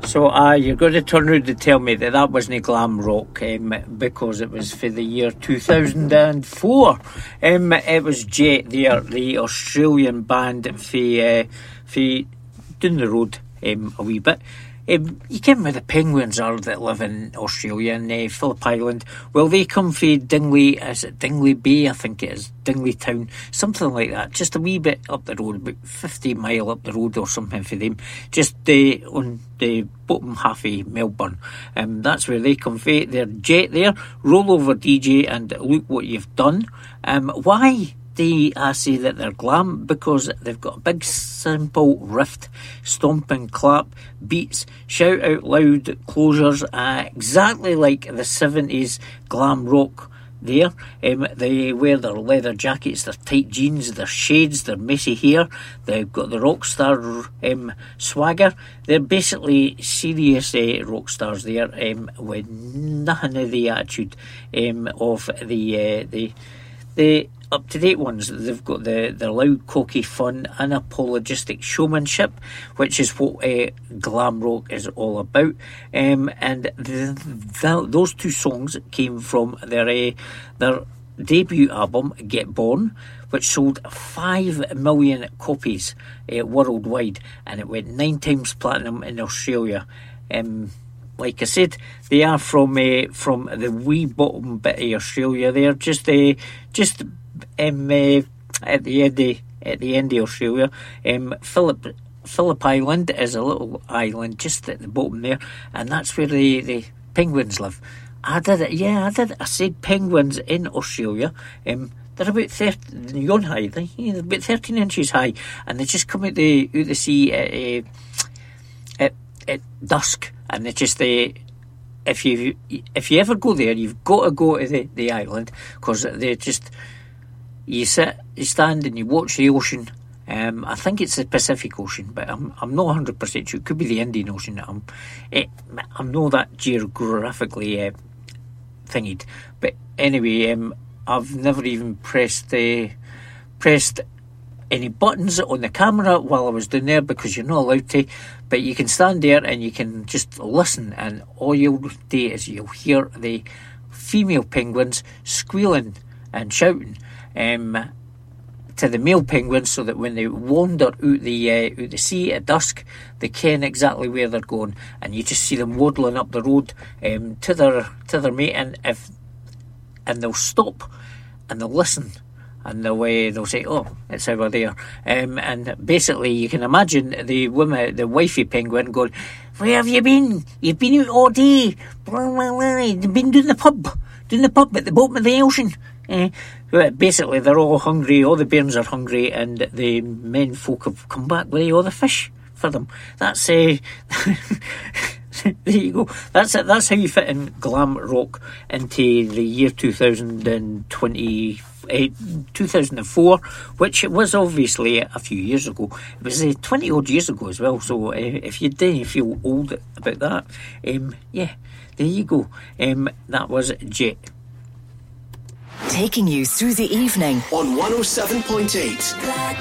So you're going to turn around to tell me that wasn't glam rock because it was for the year 2004. It was Jet there, the Australian band for down the road a wee bit. You ken where the penguins are that live in Australia and Phillip Island. Well, they come from Dingley, is it Dingley Bay? I think it is, Dingley Town, something like that. Just a wee bit up the road, about 50 mile up the road or something for them. Just on the bottom half of Melbourne. That's where they come from. They're Jet there, roll over DJ and look what you've done. Why? I say that they're glam because they've got a big simple riff, stomp and clap, beats, shout out loud closures, exactly like the 70s glam rock there. They wear their leather jackets, their tight jeans, their shades, their messy hair. They've got the rock star swagger. They're basically serious rock stars there with nothing of the attitude of the up-to-date ones. They've got the loud, cocky, fun, unapologetic showmanship, which is what glam rock is all about. And those two songs came from their debut album, Get Born, which sold 5 million copies worldwide, and it went 9 times platinum in Australia. Like I said, they are from the wee bottom bit of Australia. They're just at the end of Australia. Phillip Island is a little island just at the bottom there, and that's where the penguins live. I said penguins in Australia. They're about 30 high. They're about 13 inches high, and they just come out the sea at dusk, and they just if you ever go there, you've got to go to the island, because they just, you stand and you watch the ocean. I think it's the Pacific Ocean, but I'm not 100% sure. It could be the Indian Ocean. I'm not that geographically thingied, but anyway, I've never even pressed any buttons on the camera while I was down there, because you're not allowed to. But you can stand there and you can just listen, and all you'll do is you'll hear the female penguins squealing and shouting to the male penguins, so that when they wander out the sea at dusk, they ken exactly where they're going, and you just see them waddling up the road to their mate, and they'll stop and they'll listen. And they'll say, "Oh, it's over there." And basically, you can imagine the woman, the wifey penguin, going, "Where have you been? You've been out all day. You've been doing the pub at the bottom of the ocean." Basically, they're all hungry. All the bairns are hungry, and the men folk have come back with all the fish for them. That's there you go. That's it. That's how you fit in glam rock into the year 2004, which it was obviously a few years ago. It was 20 odd years ago as well. So if you didn't feel old about that, there you go. That was Jet. Taking you through the evening on 107.8 Black